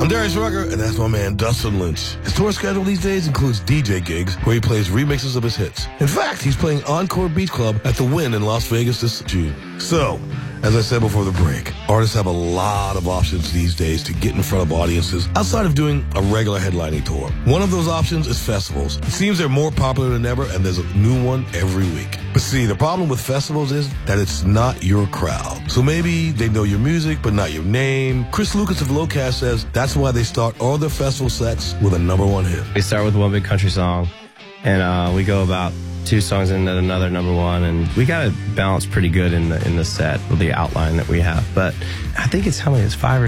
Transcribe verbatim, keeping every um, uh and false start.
I'm Darius Rucker, and that's my man Dustin Lynch. His tour schedule these days includes D J gigs where he plays remixes of his hits. In fact, he's playing Encore Beach Club at the Wynn in Las Vegas this June. So, as I said before the break, artists have a lot of options these days to get in front of audiences outside of doing a regular headlining tour. One of those options is festivals. It seems they're more popular than ever, and there's a new one every week. But see, the problem with festivals is that it's not your crowd. So maybe they know your music, but not your name. Chris Lucas of Locast says that's why they start all their festival sets with a number one hit. We start with one big country song, and uh, we go about two songs into another number one, and we got it balanced pretty good in the in the set with the outline that we have. But I think it's how many? It's five or